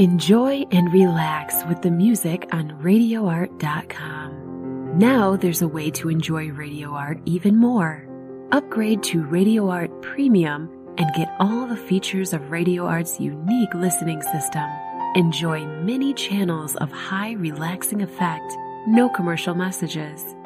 Enjoy and relax with the music on RadioArt.com. Now there's a way to enjoy Radio Art even more. Upgrade to Radio Art Premium and get all the features of Radio Art's unique listening system. Enjoy many channels of high relaxing effect, no commercial messages.